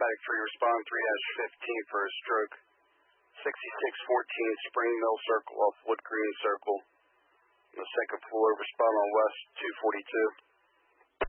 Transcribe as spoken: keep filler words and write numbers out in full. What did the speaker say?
paramedic three, respond three dash fifteen for a stroke. sixty-six fourteen Spring Mill Circle off Wood Green Circle. On the second floor, respond on West two forty-two.